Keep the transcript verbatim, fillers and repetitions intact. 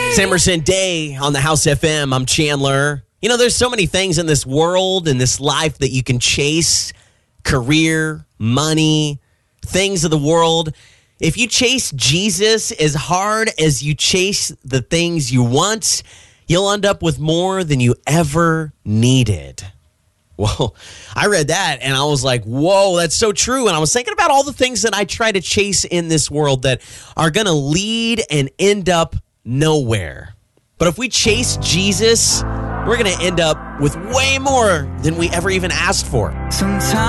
Emerson Day on the House F M. I'm Chandler. You know, there's so many things in this world, in this life that you can chase. Career, money, things of the world. If you chase Jesus as hard as you chase the things you want, you'll end up with more than you ever needed. Well, I read that and I was like, whoa, that's so true. And I was thinking about all the things that I try to chase in this world that are going to lead and end up nowhere. But if we chase Jesus, we're going to end up with way more than we ever even asked for. Sometimes